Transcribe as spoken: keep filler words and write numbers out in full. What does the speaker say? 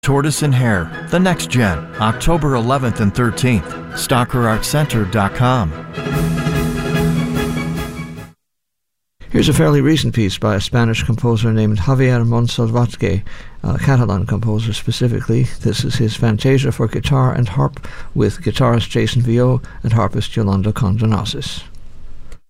Tortoise and Hare, The Next Gen, October eleventh and thirteenth, Stocker Art Center dot com. Here's a fairly recent piece by a Spanish composer named Javier Monsalvatge, a Catalan composer specifically. This is his Fantasia for guitar and harp with guitarist Jason Viau and harpist Yolanda Condonasis.